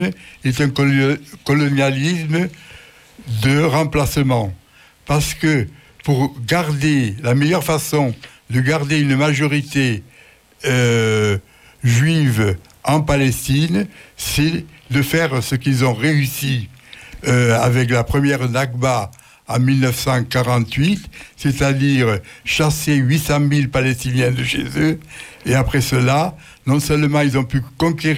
est un colonialisme de remplacement. Parce que pour garder, la meilleure façon de garder une majorité juive en Palestine, c'est de faire ce qu'ils ont réussi avec la première Nakba en 1948, c'est-à-dire chasser 800 000 Palestiniens de chez eux. Et après cela, non seulement ils ont pu conquérir